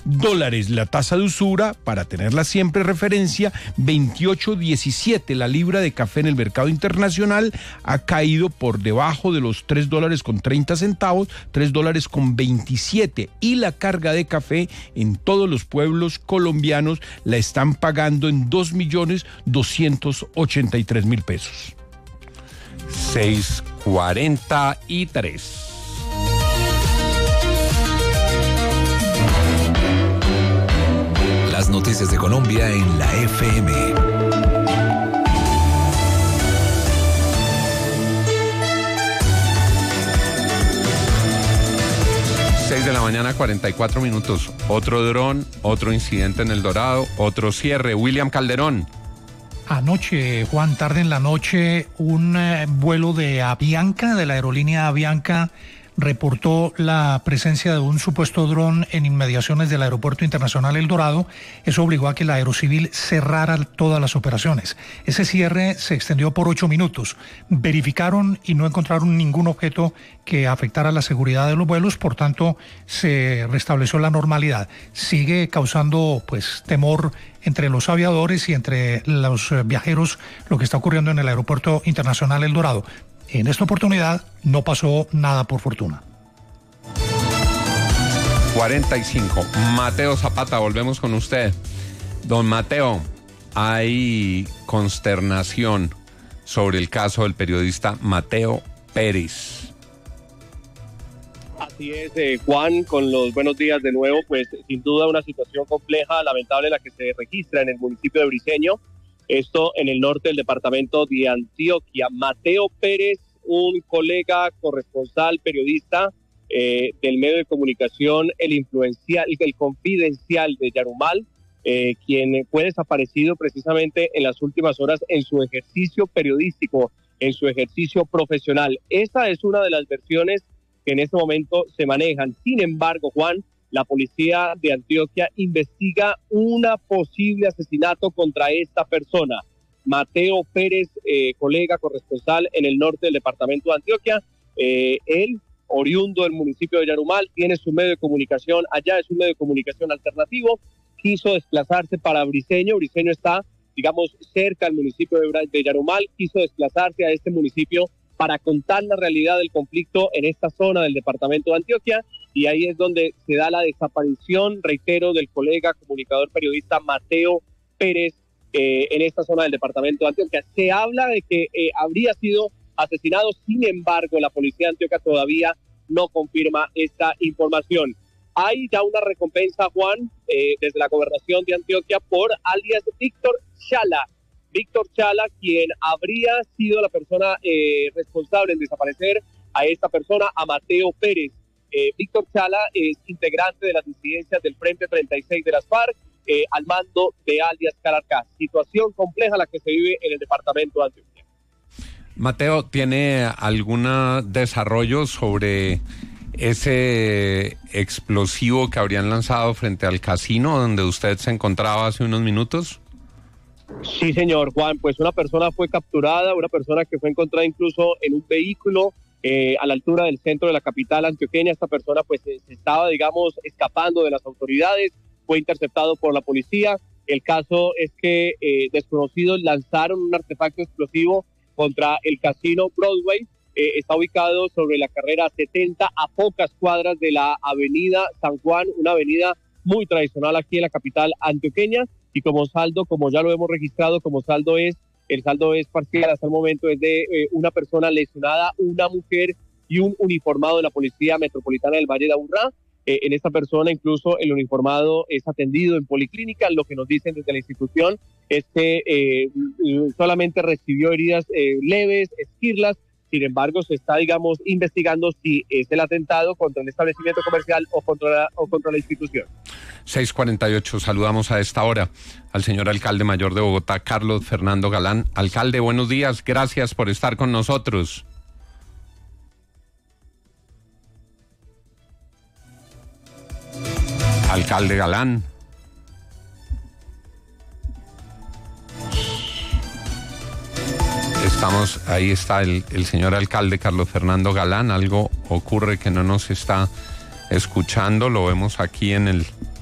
dólares. La tasa de usura, para tenerla siempre referencia, 28.17. La libra de café en el mercado internacional ha caído por debajo de los $3.30, $3.27. Y la carga de café en todos los pueblos colombianos la están pagando en 2.283.000 pesos. 6:43. Las noticias de Colombia en la FM. De la mañana, 44 minutos. Otro dron, otro incidente en El Dorado, otro cierre. William Calderón. Anoche, Juan, tarde en la noche, un vuelo de Avianca, de la aerolínea Avianca, reportó la presencia de un supuesto dron en inmediaciones del Aeropuerto Internacional El Dorado. Eso obligó a que la Aerocivil cerrara todas las operaciones. Ese cierre se extendió por 8 minutos. Verificaron y no encontraron ningún objeto que afectara la seguridad de los vuelos, por tanto se restableció la normalidad. Sigue causando temor entre los aviadores y entre los viajeros lo que está ocurriendo en el Aeropuerto Internacional El Dorado. En esta oportunidad no pasó nada, por fortuna. 45. Mateo Zapata, volvemos con usted. Don Mateo, hay consternación sobre el caso del periodista Mateo Pérez. Así es, Juan, con los buenos días de nuevo, pues sin duda una situación compleja, lamentable, la que se registra en el municipio de Briceño. Esto en el norte del departamento de Antioquia. Mateo Pérez, un colega corresponsal, periodista del medio de comunicación, el Confidencial de Yarumal, quien fue desaparecido precisamente en las últimas horas en su ejercicio periodístico, en su ejercicio profesional. Esa es una de las versiones que en este momento se manejan. Sin embargo, Juan, la policía de Antioquia investiga un posible asesinato contra esta persona. Mateo Pérez, colega corresponsal en el norte del departamento de Antioquia, él, oriundo del municipio de Yarumal, tiene su medio de comunicación allá, es un medio de comunicación alternativo, quiso desplazarse para Briceño. Briceño está, digamos, cerca al municipio de Yarumal, quiso desplazarse a este municipio para contar la realidad del conflicto en esta zona del departamento de Antioquia, y ahí es donde se da la desaparición, reitero, del colega comunicador periodista Mateo Pérez en esta zona del departamento de Antioquia. Se habla de que habría sido asesinado, sin embargo, la policía de Antioquia todavía no confirma esta información. Hay ya una recompensa, Juan, desde la gobernación de Antioquia por alias Víctor Chala. Víctor Chala, quien habría sido la persona responsable en desaparecer a esta persona, a Mateo Pérez. Víctor Chala es integrante de las disidencias del Frente 36 de las FARC, al mando de alias Caracas. Situación compleja la que se vive en el departamento de Antioquia. Mateo, ¿tiene algún desarrollo sobre ese explosivo que habrían lanzado frente al casino donde usted se encontraba hace unos minutos? Sí, señor Juan, pues una persona fue capturada, una persona que fue encontrada incluso en un vehículo a la altura del centro de la capital antioqueña. Esta persona pues se estaba, digamos, escapando de las autoridades, fue interceptado por la policía. El caso es que desconocidos lanzaron un artefacto explosivo contra el casino Broadway. Está ubicado sobre la carrera 70, a pocas cuadras de la avenida San Juan, una avenida muy tradicional aquí en la capital antioqueña. Y como saldo, como ya lo hemos registrado, el saldo es parcial hasta el momento, es de una persona lesionada, una mujer y un uniformado de la Policía Metropolitana del Valle de Aburrá. En esta persona incluso el uniformado es atendido en policlínica. Lo que nos dicen desde la institución es que solamente recibió heridas leves, esquirlas. Sin embargo, se está, digamos, investigando si es el atentado contra el establecimiento comercial o contra la institución. 6:48, saludamos a esta hora al señor alcalde mayor de Bogotá, Carlos Fernando Galán. Alcalde, buenos días, gracias por estar con nosotros. Alcalde Galán. Ahí está el señor alcalde Carlos Fernando Galán. Algo ocurre que no nos está escuchando, lo vemos aquí en el